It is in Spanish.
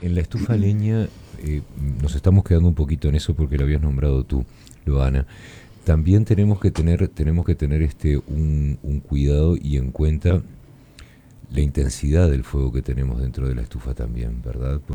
En la estufa a leña nos estamos quedando un poquito en eso porque lo habías nombrado tú, Loana. También tenemos que tener un cuidado y en cuenta la intensidad del fuego que tenemos dentro de la estufa también, ¿verdad?